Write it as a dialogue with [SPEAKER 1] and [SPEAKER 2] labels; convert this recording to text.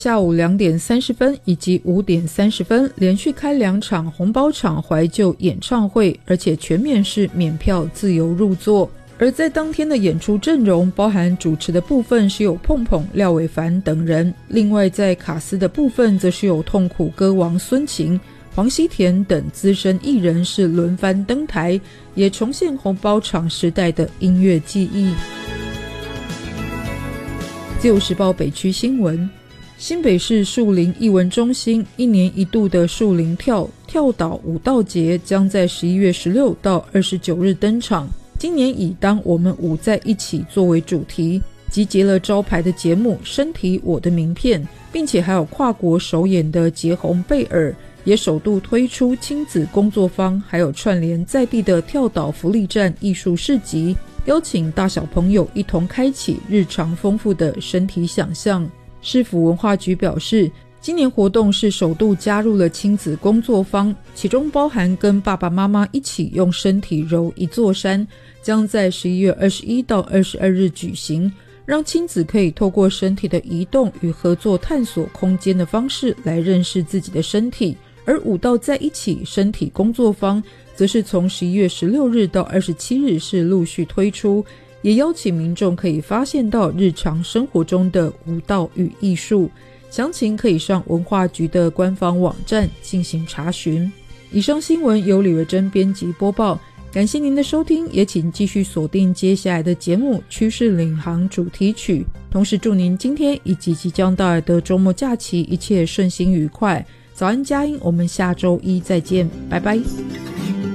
[SPEAKER 1] 下午2点30分以及5点30分连续开2场红包场怀旧演唱会，而且全面是免票自由入座。而在当天的演出阵容包含主持的部分是有碰碰、廖伟凡等人，另外在卡司的部分则是有痛苦歌王孙晴、黄西田等资深艺人是轮番登台，也重现红包场时代的音乐记忆。自由时报北区新闻，新北市树林艺文中心1年1度的树林跳岛舞蹈节将在11月16到29日登场。今年以当我们舞在一起作为主题，集结了招牌的节目身体我的名片，并且还有跨国首演的杰红贝尔，也首度推出亲子工作坊，还有串联在地的跳岛福利站艺术市集，邀请大小朋友一同开启日常丰富的身体想象。市府文化局表示，今年活动是首度加入了亲子工作坊，其中包含跟爸爸妈妈一起用身体揉一座山，将在11月21到22日举行，让亲子可以透过身体的移动与合作探索空间的方式来认识自己的身体。而舞蹈在一起身体工作坊则是从11月16日到27日是陆续推出，也邀请民众可以发现到日常生活中的舞蹈与艺术。详情可以上文化局的官方网站进行查询。以上新闻由李维珍编辑播报，感谢您的收听，也请继续锁定接下来的节目趋势领航主题曲。同时祝您今天以及即将到来的周末假期一切顺心愉快。早安佳音，我们下周一再见，拜拜。